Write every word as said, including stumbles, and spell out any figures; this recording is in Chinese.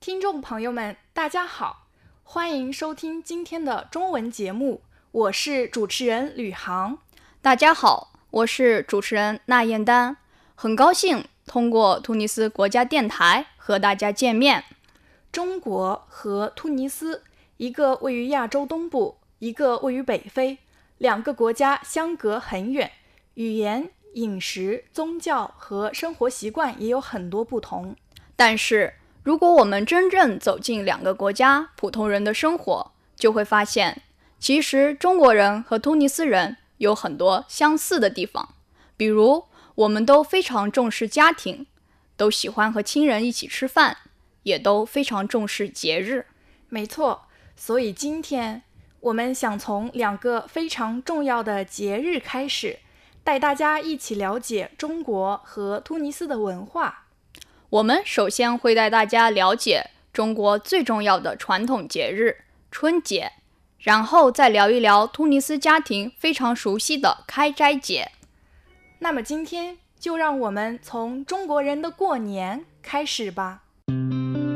听众朋友们，大家好，欢迎收听今天的中文节目，我是主持人吕航。 大家好，我是主持人那燕丹，很高兴通过突尼斯国家电台和大家见面。 中国和突尼斯，一个位于亚洲东部，一个位于北非，两个国家相隔很远，语言、饮食、宗教和生活习惯也有很多不同。 但是如果我们真正走进两个国家普通人的生活，就会发现其实中国人和突尼斯人有很多相似的地方，比如我们都非常重视家庭，都喜欢和亲人一起吃饭，也都非常重视节日。 没错，所以今天我们想从两个非常重要的节日开始，带大家一起了解中国和突尼斯的文化。 我们首先会带大家了解中国最重要的传统节日春节，然后再聊一聊突尼斯家庭非常熟悉的开斋节。 那么今天就让我们从中国人的过年开始吧。